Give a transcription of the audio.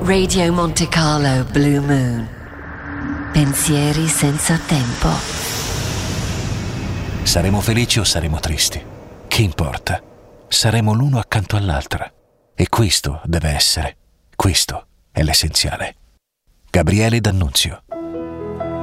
Radio Monte Carlo Blue Moon. Pensieri senza tempo. Saremo felici o saremo tristi? Che importa? Saremo l'uno accanto all'altra. E questo deve essere. Questo è l'essenziale. Gabriele D'Annunzio.